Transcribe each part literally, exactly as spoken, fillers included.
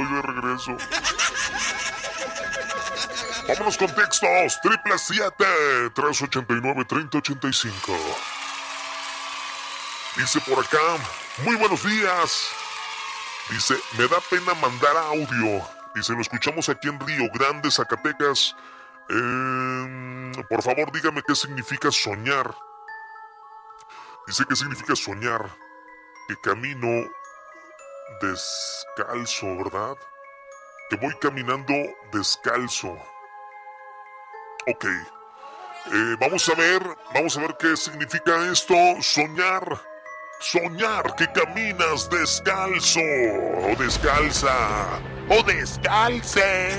estoy de regreso. Vámonos con textos. Triple siete, tres ochenta y nueve, treinta ochenta y cinco. Dice por acá, muy buenos días. Dice, me da pena mandar audio. Dice, lo escuchamos aquí en Río Grande, Zacatecas. Eh, por favor, dígame qué significa soñar. Dice, ¿qué significa soñar? Que camino descalzo, ¿verdad? Que voy caminando descalzo. Ok. Eh, vamos a ver, vamos a ver qué significa esto, soñar. Soñar que caminas descalzo o descalza o descalce.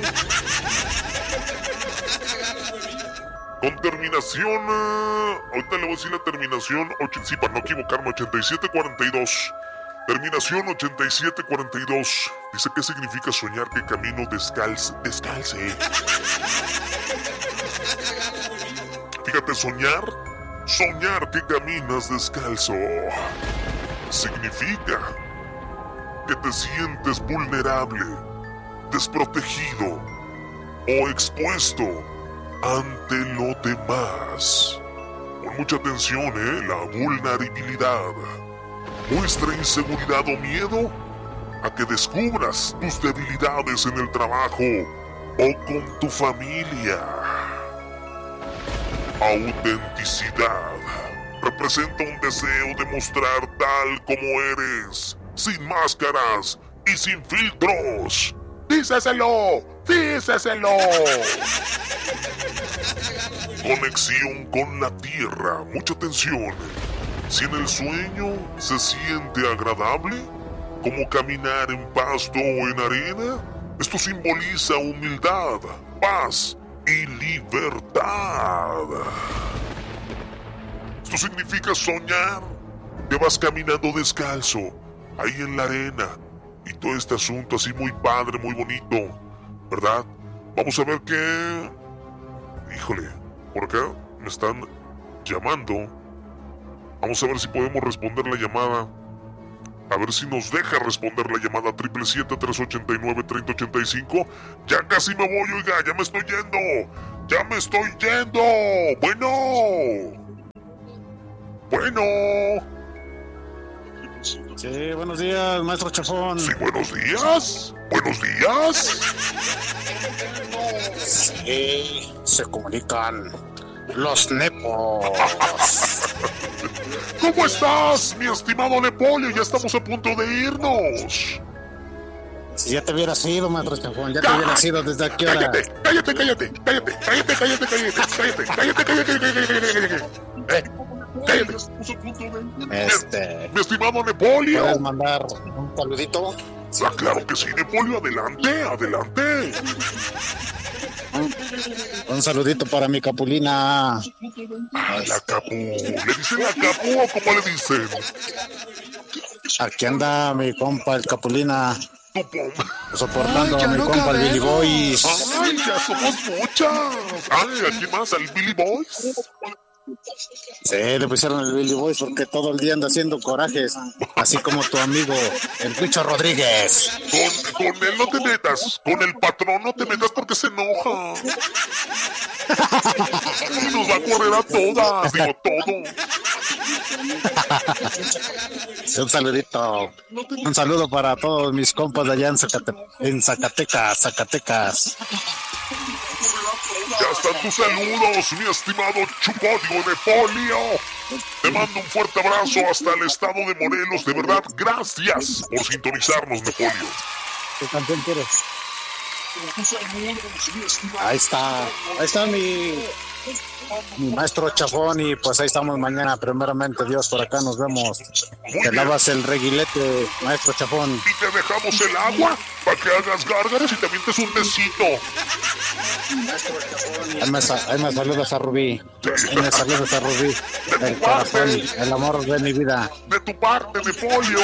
Con terminación, uh, ahorita le voy a decir la terminación, och- sí, para no equivocarme, ochenta y siete cuarenta y dos. Terminación ochenta y siete cuarenta y dos. Dice, ¿qué significa soñar que camino descalce? Descalce. Fíjate, soñar, soñar que caminas descalzo. Significa que te sientes vulnerable, desprotegido o expuesto ante lo demás. Con mucha atención, ¿eh? La vulnerabilidad muestra inseguridad o miedo a que descubras tus debilidades en el trabajo o con tu familia. Autenticidad representa un deseo de mostrar tal como eres, sin máscaras y sin filtros. ¡Díceselo! ¡Díceselo! Conexión con la tierra. Mucha atención. Si en el sueño se siente agradable, como caminar en pasto o en arena, esto simboliza humildad, paz y libertad. Esto significa soñar que vas caminando descalzo, ahí en la arena, y todo este asunto así muy padre, muy bonito, ¿verdad? Vamos a ver qué... Híjole, por acá me están llamando. Vamos a ver si podemos responder la llamada. A ver si nos deja responder la llamada. Triple siete, tres ochenta y nueve, treinta ochenta y cinco. Ya casi me voy, oiga, ya me estoy yendo. Ya me estoy yendo. Bueno. Bueno. Sí, buenos días, maestro Chafón. Sí, buenos días. Buenos días. Sí, se comunican los nepos. ¿Cómo estás, mi estimado Nepolio? Ya estamos a punto de irnos. Si ya te hubieras ido, maestro Chafón, ya te hubieras ido desde aquí hora. Cállate, cállate, cállate, cállate, cállate, cállate, cállate, cállate, cállate, cállate, cállate, cállate. Cállate. Este, Mi estimado Nepolio. ¿puedes mandar un saludito? Ah, claro que sí, Nepolio, adelante, adelante. Un, un saludito para mi capulina. Ah, la Capu. ¿Le dicen la Capu o cómo le dicen? Aquí anda mi compa el capulina, Tu pom. soportando Ay, a mi ya no compa el Billy cabemos. Boys. Ay, ya somos muchas. Ay, ¿aquí más? ¿Al Billy Boys? Sí, le pusieron el Billy Boys porque todo el día anda haciendo corajes, así como tu amigo, el Huicho Rodríguez. Con, con él no te metas. Con el patrón no te metas porque se enoja. Y nos va a correr a todas. Digo, todo. Un saludito, un saludo para todos mis compas de allá en, Zacate- en Zacatecas, Zacatecas. Ya están tus saludos, mi estimado Chupodio Nepolio. Te mando un fuerte abrazo hasta el estado de Morelos. De verdad, gracias por sintonizarnos, Nepolio. ¿Qué canción quieres? Ahí está, ahí está mi, mi maestro Chafón y pues ahí estamos mañana, primeramente Dios, por acá nos vemos. Muy Te bien. lavas el reguilete, maestro Chafón. Y te dejamos el agua para que hagas gárgaras y te avientes un besito. Ahí me, sa- ahí me saludas a Rubí, ahí me saludas a Rubí, el corazón, el amor de mi vida. De tu parte, Nepolio.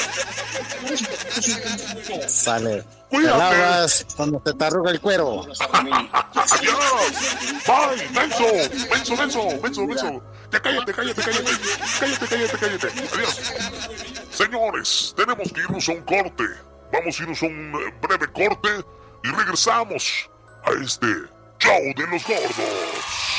Sale. Te Cuídate. lavas cuando te te arruga el cuero. Adiós. Bye. Menso. Menso, menso, menso, menso. Ya cállate, cállate, cállate. Cállate, cállate, cállate. Adiós. Señores, tenemos que irnos a un corte. Vamos a irnos a un breve corte y regresamos a este Show de los Gordos.